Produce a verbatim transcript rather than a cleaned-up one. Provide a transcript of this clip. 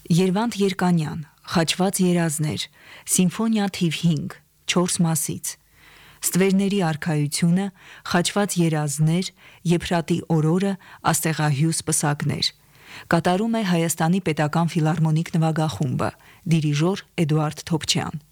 Երվանդ Երկանյան, խաչված երազներ, սիմֆոնիա թիվ հինգ, չորս մասից, ստվերների արքայությունը, խաչված երազներ, Եփրատի օրորը, աստեղահյուս պսակներ, կատարում է Հայաստանի պետական ֆիլհարմոնիկ նվագախումբը, դիրիժոր Էդուարդ Թոփչյան։